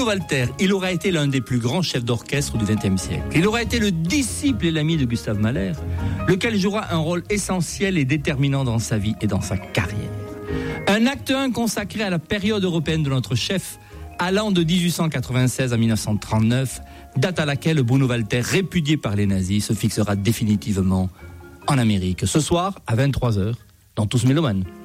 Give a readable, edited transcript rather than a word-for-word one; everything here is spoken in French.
Bruno Walter, il aura été l'un des plus grands chefs d'orchestre du XXe siècle. Il aura été le disciple et l'ami de Gustave Mahler, lequel jouera un rôle essentiel et déterminant dans sa vie et dans sa carrière. Un acte 1 consacré à la période européenne de notre chef, allant de 1896 à 1939, date à laquelle Bruno Walter, répudié par les nazis, se fixera définitivement en Amérique. Ce soir, à 23h, dans Tous Mélomanes.